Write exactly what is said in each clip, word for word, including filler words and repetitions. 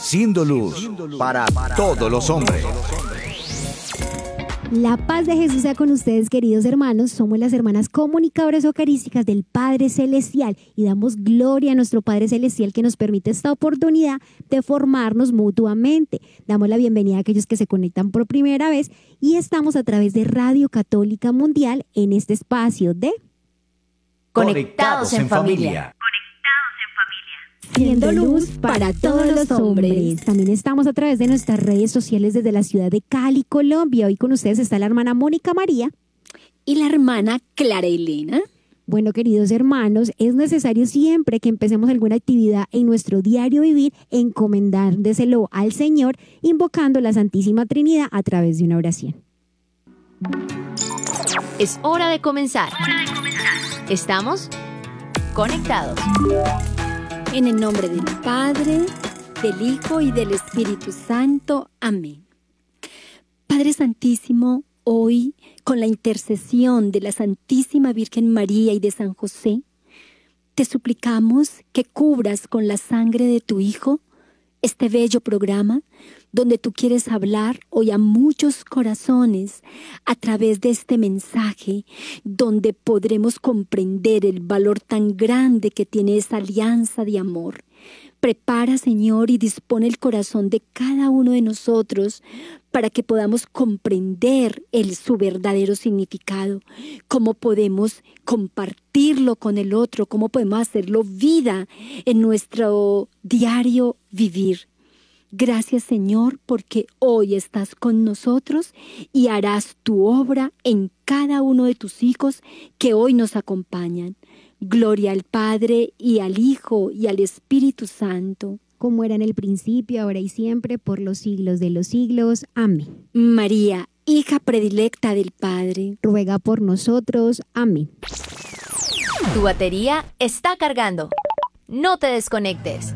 siendo luz para todos los hombres. La paz de Jesús sea con ustedes, queridos hermanos. Somos las hermanas comunicadoras eucarísticas del Padre Celestial y damos gloria a nuestro Padre Celestial que nos permite esta oportunidad de formarnos mutuamente. Damos la bienvenida a aquellos que se conectan por primera vez y estamos a través de Radio Católica Mundial en este espacio de Conectados en Familia. Siendo luz para todos los hombres. También estamos a través de nuestras redes sociales desde la ciudad de Cali, Colombia. Hoy con ustedes está la hermana Mónica María. Y la hermana Clara Elena. Bueno, queridos hermanos, es necesario siempre que empecemos alguna actividad en nuestro diario vivir, encomendándoselo al Señor, invocando la Santísima Trinidad a través de una oración. Es hora de comenzar. Estamos conectados. En el nombre del Padre, del Hijo y del Espíritu Santo. Amén. Padre Santísimo, hoy, con la intercesión de la Santísima Virgen María y de San José, te suplicamos que cubras con la sangre de tu Hijo este bello programa donde tú quieres hablar hoy a muchos corazones a través de este mensaje, donde podremos comprender el valor tan grande que tiene esa alianza de amor. Prepara, Señor, y dispone el corazón de cada uno de nosotros para que podamos comprender el, su verdadero significado, cómo podemos compartirlo con el otro, cómo podemos hacerlo vida en nuestro diario vivir. Gracias, Señor, porque hoy estás con nosotros y harás tu obra en cada uno de tus hijos que hoy nos acompañan. Gloria al Padre y al Hijo y al Espíritu Santo. Como era en el principio, ahora y siempre, por los siglos de los siglos. Amén. María, hija predilecta del Padre, ruega por nosotros. Amén. Tu batería está cargando. No te desconectes.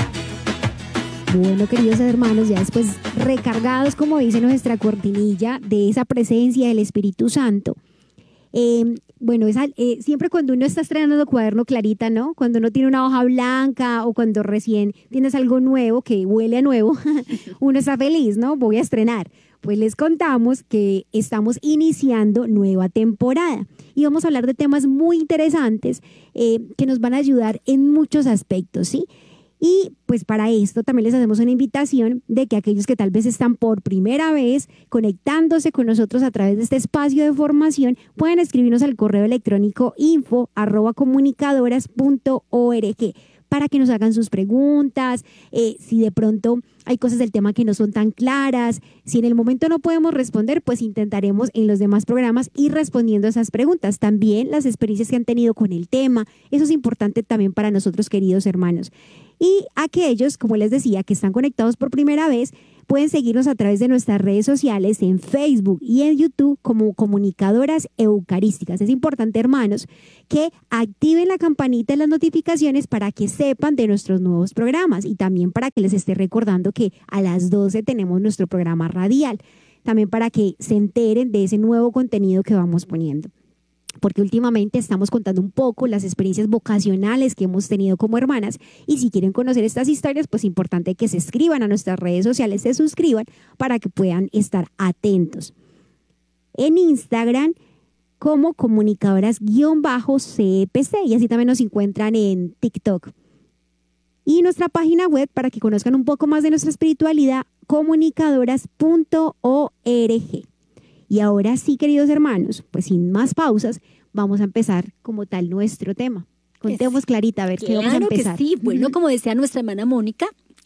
Bueno, queridos hermanos, ya después recargados, como dice nuestra cortinilla, de esa presencia del Espíritu Santo. Eh, bueno, esa, eh, siempre cuando uno está estrenando cuaderno, Clarita, ¿no? Cuando uno tiene una hoja blanca o cuando recién tienes algo nuevo que huele a nuevo, uno está feliz, ¿no? Voy a estrenar. Pues les contamos que estamos iniciando nueva temporada y vamos a hablar de temas muy interesantes eh, que nos van a ayudar en muchos aspectos, ¿sí? Y pues para esto también les hacemos una invitación de que aquellos que tal vez están por primera vez conectándose con nosotros a través de este espacio de formación pueden escribirnos al correo electrónico info arroba comunicadoras punto org para que nos hagan sus preguntas, eh, si de pronto hay cosas del tema que no son tan claras, si en el momento no podemos responder, pues intentaremos en los demás programas ir respondiendo a esas preguntas. También las experiencias que han tenido con el tema, eso es importante también para nosotros, queridos hermanos. Y aquellos, como les decía, que están conectados por primera vez, pueden seguirnos a través de nuestras redes sociales en Facebook y en YouTube como Comunicadoras Eucarísticas. Es importante, hermanos, que activen la campanita de las notificaciones para que sepan de nuestros nuevos programas y también para que les esté recordando que a las doce tenemos nuestro programa radial, también para que se enteren de ese nuevo contenido que vamos poniendo. Porque últimamente estamos contando un poco las experiencias vocacionales que hemos tenido como hermanas y si quieren conocer estas historias, pues es importante que se escriban a nuestras redes sociales, se suscriban para que puedan estar atentos. En Instagram como comunicadoras-C P C y así también nos encuentran en TikTok. Y nuestra página web para que conozcan un poco más de nuestra espiritualidad, comunicadoras punto org. Y ahora sí, queridos hermanos, pues sin más pausas, vamos a empezar como tal nuestro tema. Contemos, Clarita, a ver claro qué vamos a empezar. Que sí, bueno, como decía nuestra hermana Mónica,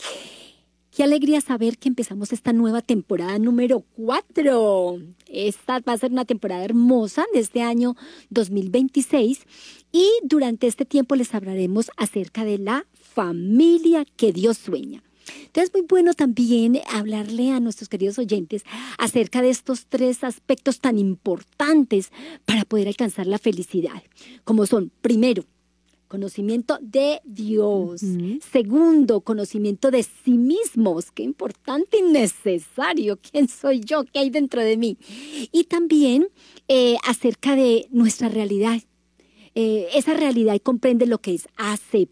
qué alegría saber que empezamos esta nueva temporada número cuatro. Esta va a ser una temporada hermosa de este año dos mil veintiséis y durante este tiempo les hablaremos acerca de la familia que Dios sueña. Entonces es muy bueno también hablarle a nuestros queridos oyentes acerca de estos tres aspectos tan importantes para poder alcanzar la felicidad, como son, primero, conocimiento de Dios. Uh-huh. Segundo, conocimiento de sí mismos. Qué importante y necesario. ¿Quién soy yo? ¿Qué hay dentro de mí? Y también eh, acerca de nuestra realidad. Eh, esa realidad comprende lo que es aceptar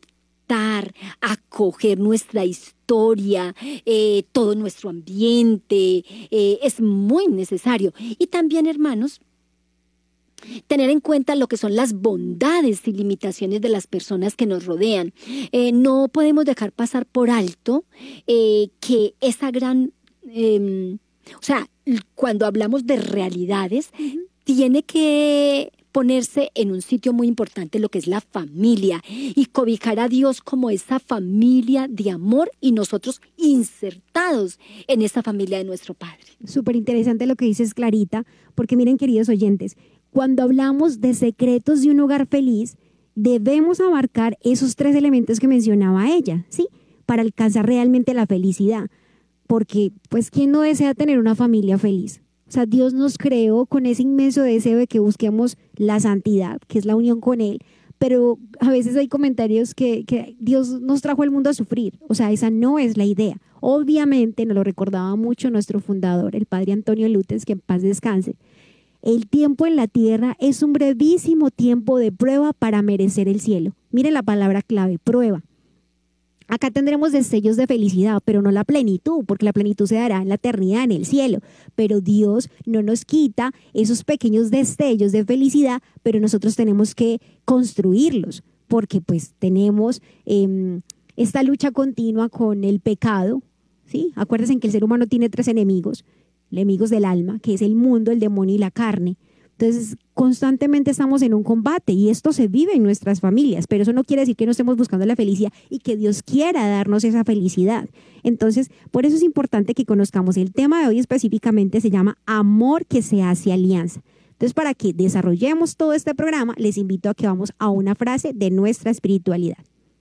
aceptar, acoger nuestra historia, eh, todo nuestro ambiente, eh, es muy necesario. Y también, hermanos, tener en cuenta lo que son las bondades y limitaciones de las personas que nos rodean. Eh, no podemos dejar pasar por alto eh, que esa gran, eh, o sea, cuando hablamos de realidades, uh-huh. tiene que ponerse en un sitio muy importante lo que es la familia y cobijar a Dios como esa familia de amor y nosotros insertados en esa familia de nuestro Padre. Súper interesante lo que dices, Clarita, porque miren, queridos oyentes, cuando hablamos de secretos de un hogar feliz, debemos abarcar esos tres elementos que mencionaba ella, ¿sí? Para alcanzar realmente la felicidad. Porque, pues, ¿quién no desea tener una familia feliz? O sea, Dios nos creó con ese inmenso deseo de que busquemos la santidad, que es la unión con Él. Pero a veces hay comentarios que, que Dios nos trajo al mundo a sufrir. O sea, esa no es la idea. Obviamente, nos lo recordaba mucho nuestro fundador, el padre Antonio Lutens, que en paz descanse. El tiempo en la tierra es un brevísimo tiempo de prueba para merecer el cielo. Mire la palabra clave, prueba. Acá tendremos destellos de felicidad, pero no la plenitud, porque la plenitud se dará en la eternidad, en el cielo. Pero Dios no nos quita esos pequeños destellos de felicidad, pero nosotros tenemos que construirlos, porque pues tenemos eh, esta lucha continua con el pecado, ¿sí? Acuérdense que el ser humano tiene tres enemigos. Enemigos del alma, que es el mundo, el demonio y la carne. Entonces, constantemente estamos en un combate y esto se vive en nuestras familias, pero eso no quiere decir que no estemos buscando la felicidad y que Dios quiera darnos esa felicidad. Entonces, por eso es importante que conozcamos. El tema de hoy específicamente se llama Amor que se hace alianza. Entonces, para que desarrollemos todo este programa, les invito a que vamos a una frase de nuestra espiritualidad.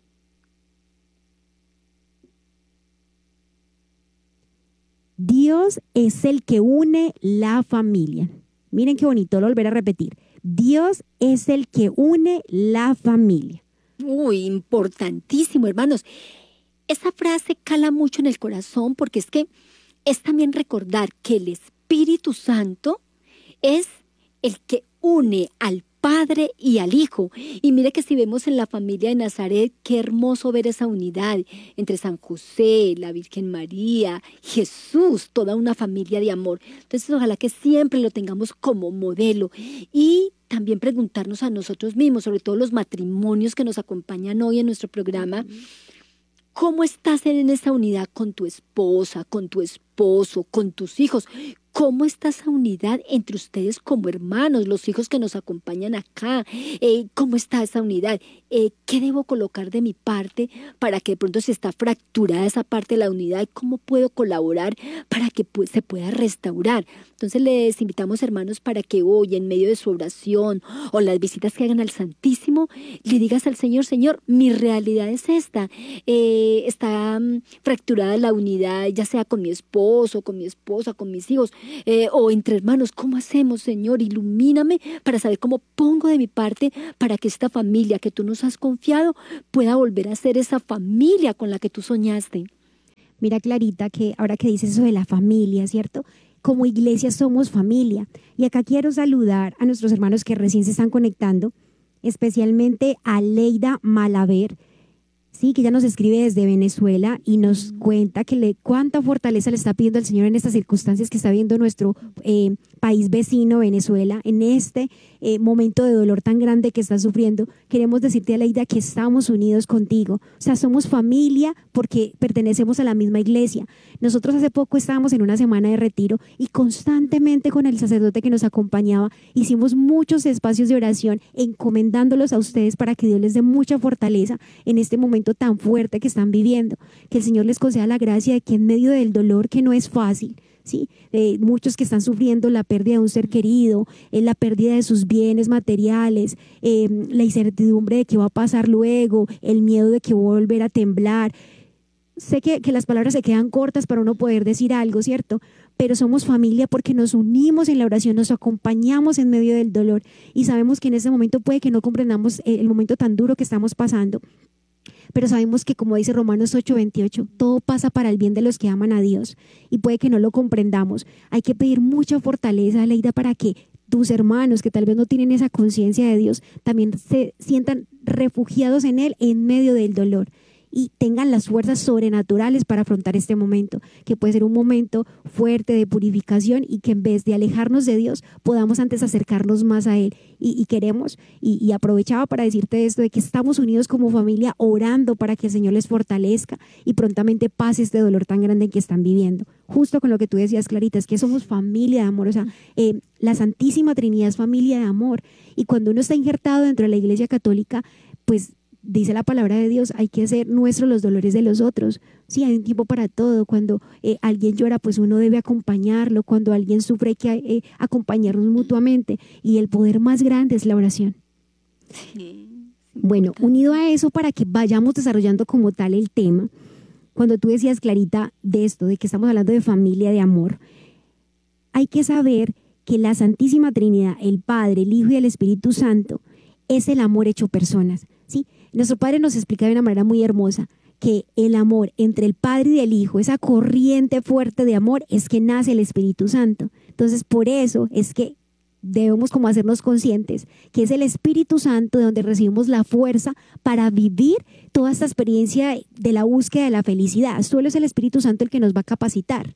Dios es el que une la familia. Miren qué bonito, lo volver a repetir. Dios es el que une la familia. Uy, importantísimo, hermanos. Esa frase cala mucho en el corazón porque es que es también recordar que el Espíritu Santo es el que une al Padre y al Hijo. Y mire que si vemos en la familia de Nazaret, qué hermoso ver esa unidad entre San José, la Virgen María, Jesús, toda una familia de amor. Entonces ojalá que siempre lo tengamos como modelo y también preguntarnos a nosotros mismos, sobre todo los matrimonios que nos acompañan hoy en nuestro programa, ¿cómo estás en esa unidad con tu esposa, con tu esposo, con tus hijos? ¿Cómo está esa unidad entre ustedes como hermanos, los hijos que nos acompañan acá? Eh, ¿Cómo está esa unidad? Eh, ¿Qué debo colocar de mi parte para que de pronto si está fracturada esa parte de la unidad, cómo puedo colaborar para que pues, se pueda restaurar? Entonces les invitamos, hermanos, para que hoy en medio de su oración o las visitas que hagan al Santísimo, le digas al Señor, Señor, mi realidad es esta. Eh, está um, fracturada la unidad, ya sea con mi esposo, con mi esposa, con mis hijos. Eh, o entre hermanos, ¿cómo hacemos, Señor? Ilumíname para saber cómo pongo de mi parte para que esta familia que tú nos has confiado pueda volver a ser esa familia con la que tú soñaste. Mira, Clarita, que ahora que dices eso de la familia, ¿cierto? Como iglesia somos familia. Y acá quiero saludar a nuestros hermanos que recién se están conectando, especialmente a Leida Malaver, sí, que ella nos escribe desde Venezuela y nos cuenta que le, cuánta fortaleza le está pidiendo el Señor en estas circunstancias que está viendo nuestro eh, país vecino, Venezuela, en este eh, momento de dolor tan grande que está sufriendo. Queremos decirte, Aleida, que estamos unidos contigo. O sea, somos familia porque pertenecemos a la misma iglesia. Nosotros hace poco estábamos en una semana de retiro y constantemente con el sacerdote que nos acompañaba hicimos muchos espacios de oración encomendándolos a ustedes para que Dios les dé mucha fortaleza en este momento tan fuerte que están viviendo, que el Señor les conceda la gracia de que en medio del dolor, que no es fácil, ¿sí? De muchos que están sufriendo la pérdida de un ser querido, eh, la pérdida de sus bienes materiales, eh, la incertidumbre de qué va a pasar luego, el miedo de que voy a volver a temblar. Sé que, que las palabras se quedan cortas para uno poder decir algo, ¿cierto? Pero somos familia porque nos unimos en la oración, nos acompañamos en medio del dolor y sabemos que en ese momento puede que no comprendamos el momento tan duro que estamos pasando. Pero sabemos que, como dice Romanos ocho veintiocho, todo pasa para el bien de los que aman a Dios y puede que no lo comprendamos. Hay que pedir mucha fortaleza, Aleida, para que tus hermanos que tal vez no tienen esa conciencia de Dios también se sientan refugiados en Él en medio del dolor. y tengan las fuerzas sobrenaturales para afrontar este momento, que puede ser un momento fuerte de purificación y que en vez de alejarnos de Dios, podamos antes acercarnos más a Él. Y, y queremos, y, y aprovechaba para decirte esto, de que estamos unidos como familia orando para que el Señor les fortalezca y prontamente pase este dolor tan grande en que están viviendo. Justo con lo que tú decías, Clarita, es que somos familia de amor, o sea, eh, la Santísima Trinidad es familia de amor, y cuando uno está injertado dentro de la Iglesia Católica, pues dice la palabra de Dios, hay que hacer nuestros los dolores de los otros. Sí, hay un tiempo para todo. Cuando eh, alguien llora, pues uno debe acompañarlo. Cuando alguien sufre, hay que eh, acompañarnos mutuamente. Y el poder más grande es la oración. Sí, bueno, unido a eso, para que vayamos desarrollando como tal el tema, cuando tú decías, Clarita, de esto, de que estamos hablando de familia, de amor, hay que saber que la Santísima Trinidad, el Padre, el Hijo y el Espíritu Santo, es el amor hecho personas, ¿sí? Nuestro Padre nos explica de una manera muy hermosa que el amor entre el Padre y el Hijo, esa corriente fuerte de amor, es que nace el Espíritu Santo. Entonces, por eso es que debemos como hacernos conscientes que es el Espíritu Santo de donde recibimos la fuerza para vivir toda esta experiencia de la búsqueda de la felicidad. Solo es el Espíritu Santo el que nos va a capacitar.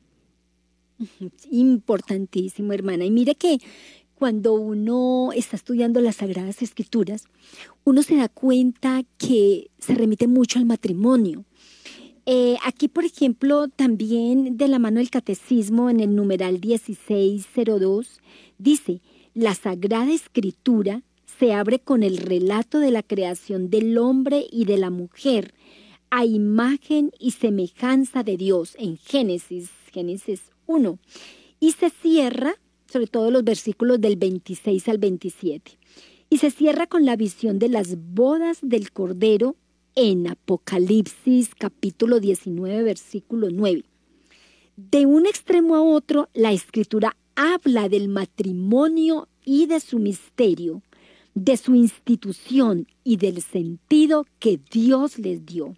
Importantísimo, hermana. Y mire que cuando uno está estudiando las Sagradas Escrituras, uno se da cuenta que se remite mucho al matrimonio. Eh, aquí, por ejemplo, también de la mano del Catecismo, en el numeral dieciséis cero dos, dice: la Sagrada Escritura se abre con el relato de la creación del hombre y de la mujer a imagen y semejanza de Dios en Génesis, Génesis uno, y se cierra, sobre todo los versículos del veintiséis al veintisiete, y se cierra con la visión de las bodas del Cordero en Apocalipsis capítulo diecinueve, versículo nueve. De un extremo a otro, la Escritura habla del matrimonio y de su misterio, de su institución y del sentido que Dios les dio.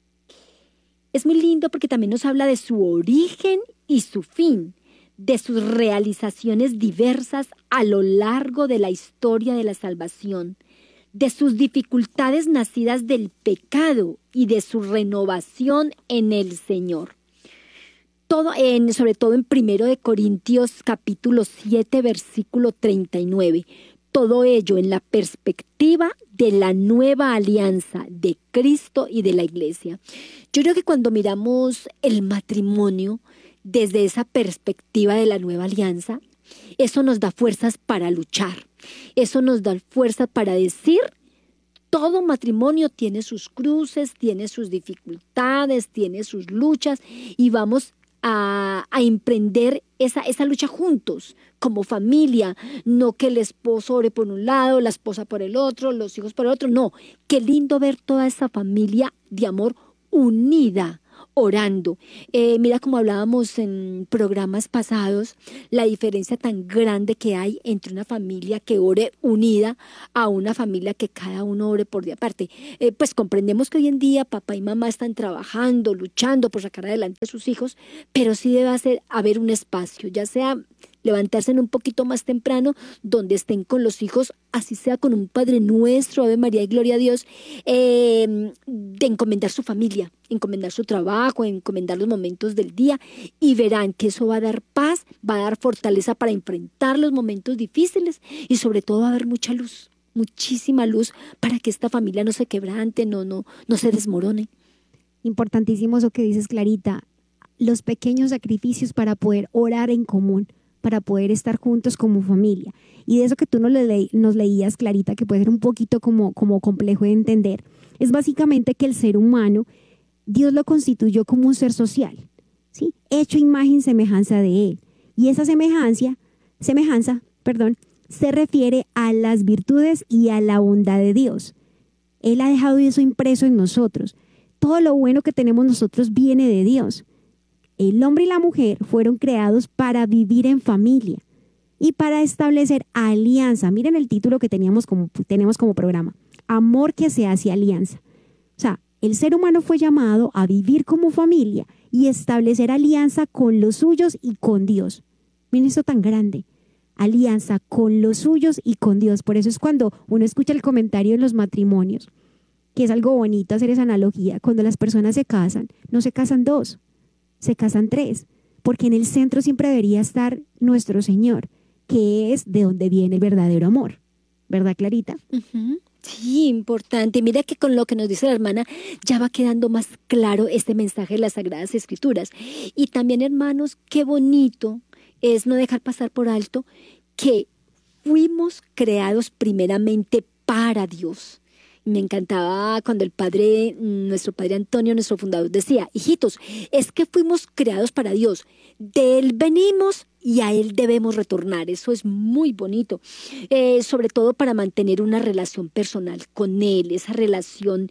Es muy lindo porque también nos habla de su origen y su fin, de sus realizaciones diversas a lo largo de la historia de la salvación, de sus dificultades nacidas del pecado y de su renovación en el Señor. Todo en, sobre todo en primero de Corintios capítulo siete, versículo treinta y nueve. Todo ello en la perspectiva de la nueva alianza de Cristo y de la Iglesia. Yo creo que cuando miramos el matrimonio desde esa perspectiva de la nueva alianza, eso nos da fuerzas para luchar. Eso nos da fuerzas para decir: todo matrimonio tiene sus cruces, tiene sus dificultades, tiene sus luchas, y vamos a, a emprender esa, esa lucha juntos, como familia. No que el esposo ore por un lado, la esposa por el otro, los hijos por el otro. No, qué lindo ver toda esa familia de amor unida, orando. Eh, mira, como hablábamos en programas pasados, la diferencia tan grande que hay entre una familia que ore unida a una familia que cada uno ore por de aparte. Eh, pues comprendemos que hoy en día papá y mamá están trabajando, luchando por sacar adelante a sus hijos, pero sí debe hacer, haber un espacio, ya sea levantarse en un poquito más temprano, donde estén con los hijos, así sea con un Padre Nuestro, Ave María y Gloria a Dios, eh, de encomendar su familia, encomendar su trabajo, encomendar los momentos del día, y verán que eso va a dar paz, va a dar fortaleza para enfrentar los momentos difíciles, y sobre todo va a haber mucha luz, muchísima luz, para que esta familia no se quebrante, no, no, no se desmorone. Importantísimo eso que dices, Clarita, los pequeños sacrificios para poder orar en común, para poder estar juntos como familia. Y de eso que tú nos, le, nos leías, Clarita, que puede ser un poquito como, como complejo de entender, es básicamente que el ser humano, Dios lo constituyó como un ser social, ¿sí? Hecho imagen y semejanza de Él. Y esa semejanza, semejanza, perdón, se refiere a las virtudes y a la bondad de Dios. Él ha dejado eso impreso en nosotros. Todo lo bueno que tenemos nosotros viene de Dios. El hombre y la mujer fueron creados para vivir en familia y para establecer alianza. Miren el título que teníamos como, tenemos como programa: amor que se hace alianza. O sea, el ser humano fue llamado a vivir como familia y establecer alianza con los suyos y con Dios. Miren esto tan grande: alianza con los suyos y con Dios. Por eso es cuando uno escucha el comentario en los matrimonios que es algo bonito hacer esa analogía, cuando las personas se casan, no se casan dos, se casan tres, porque en el centro siempre debería estar nuestro Señor, que es de donde viene el verdadero amor. ¿Verdad, Clarita? Uh-huh. Sí, importante. Mira que con lo que nos dice la hermana ya va quedando más claro este mensaje de las Sagradas Escrituras. Y también, hermanos, qué bonito es no dejar pasar por alto que fuimos creados primeramente para Dios. Me encantaba cuando el padre, nuestro padre Antonio, nuestro fundador, decía: hijitos, es que fuimos creados para Dios, de Él venimos y a Él debemos retornar. Eso es muy bonito, eh, sobre todo para mantener una relación personal con Él, esa relación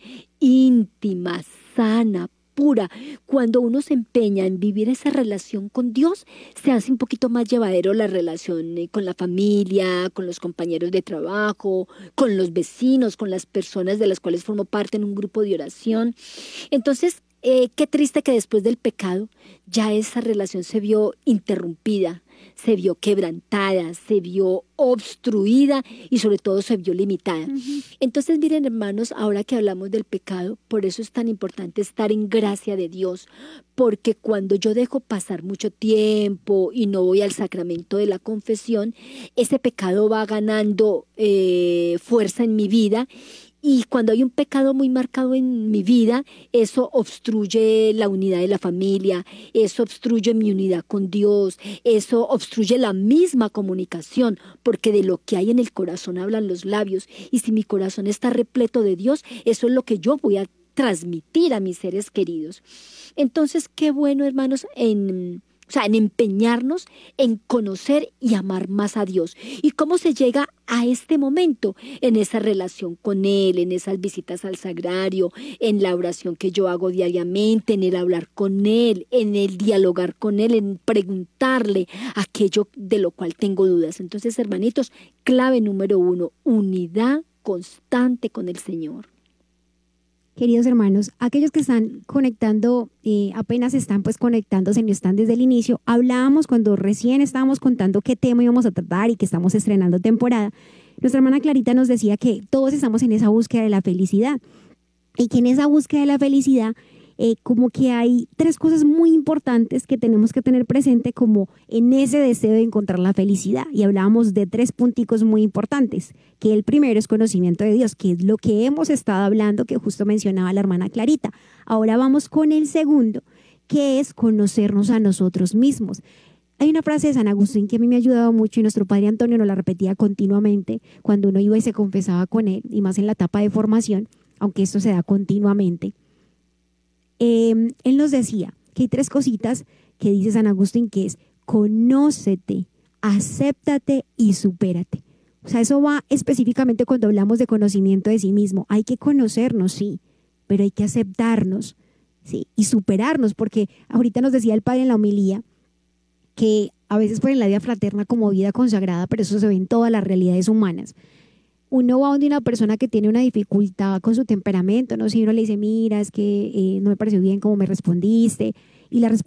íntima, sana, pura. Cuando uno se empeña en vivir esa relación con Dios, se hace un poquito más llevadero la relación eh, con la familia, con los compañeros de trabajo, con los vecinos, con las personas de las cuales formo parte en un grupo de oración. Entonces, eh, qué triste que después del pecado ya esa relación se vio interrumpida, se vio quebrantada, se vio obstruida y sobre todo se vio limitada. Uh-huh. Entonces, miren, hermanos, ahora que hablamos del pecado, por eso es tan importante estar en gracia de Dios, porque cuando yo dejo pasar mucho tiempo y no voy al sacramento de la confesión, ese pecado va ganando eh, fuerza en mi vida. Y cuando hay un pecado muy marcado en mi vida, eso obstruye la unidad de la familia, eso obstruye mi unidad con Dios, eso obstruye la misma comunicación, porque de lo que hay en el corazón hablan los labios. Y si mi corazón está repleto de Dios, eso es lo que yo voy a transmitir a mis seres queridos. Entonces, qué bueno, hermanos, en... O sea, en empeñarnos en conocer y amar más a Dios. ¿Y cómo se llega a este momento? En esa relación con Él, en esas visitas al sagrario, en la oración que yo hago diariamente, en el hablar con Él, en el dialogar con Él, en preguntarle aquello de lo cual tengo dudas. Entonces, hermanitos, clave número uno, unidad constante con el Señor. Queridos hermanos, aquellos que están conectando, eh, apenas están pues conectándose, no están desde el inicio, hablábamos cuando recién estábamos contando qué tema íbamos a tratar y que estamos estrenando temporada. Nuestra hermana Clarita nos decía que todos estamos en esa búsqueda de la felicidad y que en esa búsqueda de la felicidad eh, como que hay tres cosas muy importantes que tenemos que tener presente como en ese deseo de encontrar la felicidad. Y hablábamos de tres punticos muy importantes, que el primero es conocimiento de Dios, que es lo que hemos estado hablando, que justo mencionaba la hermana Clarita. Ahora vamos con el segundo, que es conocernos a nosotros mismos. Hay una frase de San Agustín que a mí me ha ayudado mucho y nuestro padre Antonio nos la repetía continuamente cuando uno iba y se confesaba con él, y más en la etapa de formación, aunque esto se da continuamente. Eh, él nos decía que hay tres cositas que dice San Agustín, que es conócete, acéptate y supérate. O sea, eso va específicamente cuando hablamos de conocimiento de sí mismo. Hay que conocernos, sí, pero hay que aceptarnos, sí, y superarnos, porque ahorita nos decía el padre en la homilía que a veces ponen la vida fraterna como vida consagrada, pero eso se ve en todas las realidades humanas. Uno va donde una persona que tiene una dificultad con su temperamento, ¿no? Si uno le dice, mira, es que eh, no me pareció bien cómo me respondiste, y la respuesta